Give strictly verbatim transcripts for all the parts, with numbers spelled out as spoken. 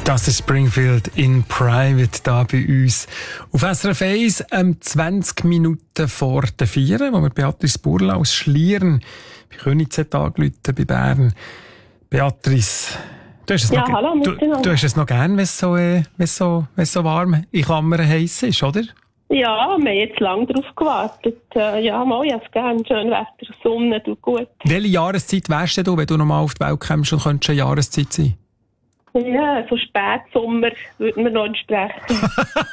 Das ist Springfield in Private da bei uns. Auf S R F eins ähm, zwanzig Minuten vor der vier, wo wir Beatrice Burla aus Schlieren bei Königsegg angerufen bei Bern. Beatrice, du hast es ja, noch, hallo, du, du hast es noch gern, wenn es so, äh, wenn es so, wenn es so warm in Klammern heiß ist, oder? Ja, wir haben jetzt lange darauf gewartet. Äh, ja, mal, ich hätte es gerne. Schön Wetter, Sonne, tut gut. Welche Jahreszeit wärst du, wenn du nochmal auf die Welt kommst und könntest eine Jahreszeit sein? Ja, so Spätsommer würde mir noch entsprechen.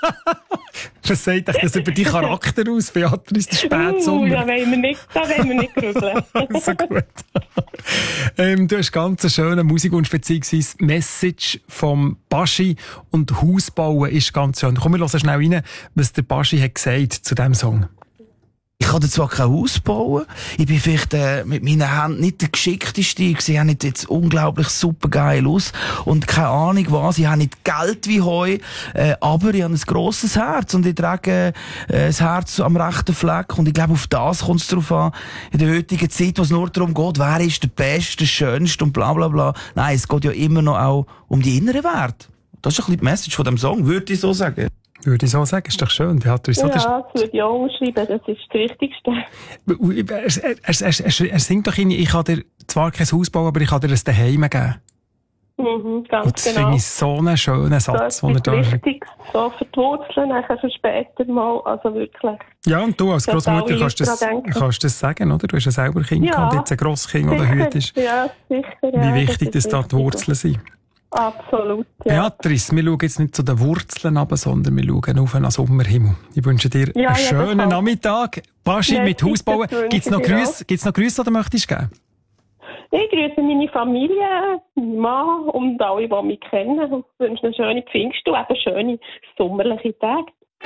Was sagt das über deinen Charakter aus, Beatrice, der Spätsommer? Uh, ja, wollen wir nicht, da wollen wir nicht grübeln. So gut. ähm, du hast ganz einen schönen Musikwunsch, beziehungsweise Message vom Baschi und Hausbauen ist ganz schön. Komm, wir hören schnell rein, was der Baschi hat gesagt zu diesem Song. Ich kann zwar kein Haus bauen, ich bin vielleicht äh, mit meinen Händen nicht der geschickteste, ich sehe nicht jetzt unglaublich super geil aus und keine Ahnung was, ich habe nicht Geld wie Heu, äh, aber ich habe ein grosses Herz und ich trage äh, das Herz am rechten Fleck und ich glaube, auf das kommt es drauf an, in der heutigen Zeit, wo es nur darum geht, wer ist der Beste, der Schönste und bla bla bla. Nein, es geht ja immer noch auch um die inneren Werte. Das ist ein bisschen die Message von dem Song, würde ich so sagen. Würde ich so sagen, ist doch schön, Beatrice. Ja, das würde ich auch umschreiben, das ist das Wichtigste. Er, er, er, er, er singt doch in, ich kann dir zwar kein Haus bauen, aber ich kann dir ein Daheim geben. Mhm, ganz und das genau. finde ich so einen schönen Satz, den er da ist wichtig, so für die Wurzeln, nachher für später mal, also wirklich. Ja, und du als Grossmutter kannst das, kannst das sagen, oder? Du hast ja selber Kind ja, gehabt, jetzt ein Grosskind oder heute ist. Ja, sicher, ja. Wie wichtig, das dass da die Wurzeln sind. Absolut, ja. Beatrice, wir schauen jetzt nicht zu den Wurzeln runter, sondern wir schauen auf einen Sommerhimmel. Ich wünsche dir ja, einen ja, schönen Nachmittag. Baschi ja, mit Hausbauen. Gibt es noch Grüße, gibt's noch Grüße, die du möchtest geben? Ich grüße meine Familie, meinen Mann und alle, die mich kennen. Und wünsche eine schöne Pfingst und eben schöne sommerliche Tage.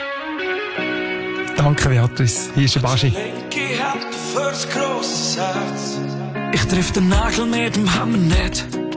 Danke, Beatrice. Hier ist der Baschi. Ich triff den Nagel mit dem Hammer nicht.